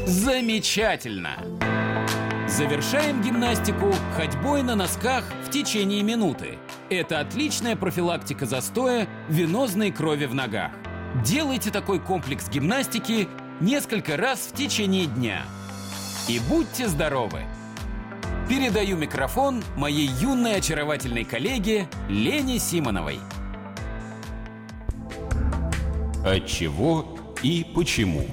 Замечательно! Завершаем гимнастику ходьбой на носках в течение минуты. Это отличная профилактика застоя венозной крови в ногах. Делайте такой комплекс гимнастики несколько раз в течение дня. И будьте здоровы! Передаю микрофон моей юной очаровательной коллеге Лене Симоновой. Отчего и почему?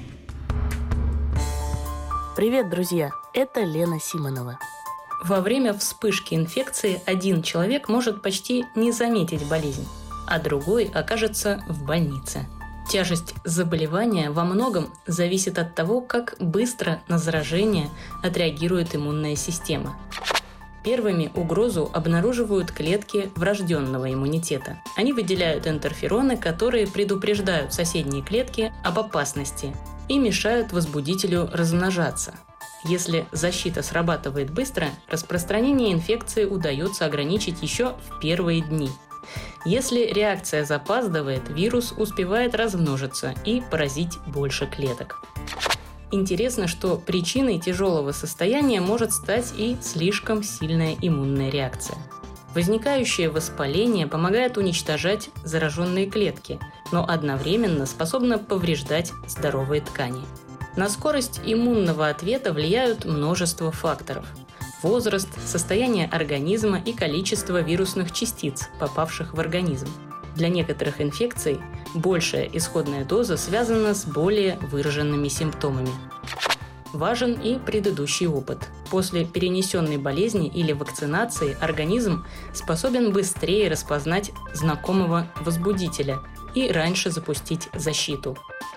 Привет, друзья! Это Лена Симонова. Во время вспышки инфекции один человек может почти не заметить болезнь, а другой окажется в больнице. Тяжесть заболевания во многом зависит от того, как быстро на заражение отреагирует иммунная система. Первыми угрозу обнаруживают клетки врожденного иммунитета. Они выделяют интерфероны, которые предупреждают соседние клетки об опасности и мешают возбудителю размножаться. Если защита срабатывает быстро, распространение инфекции удается ограничить еще в первые дни. Если реакция запаздывает, вирус успевает размножиться и поразить больше клеток. Интересно, что причиной тяжелого состояния может стать и слишком сильная иммунная реакция. Возникающее воспаление помогает уничтожать зараженные клетки, но одновременно способно повреждать здоровые ткани. На скорость иммунного ответа влияют множество факторов: возраст, состояние организма и количество вирусных частиц, попавших в организм. Для некоторых инфекций большая исходная доза связана с более выраженными симптомами. Важен и предыдущий опыт. После перенесенной болезни или вакцинации организм способен быстрее распознать знакомого возбудителя и раньше запустить защиту.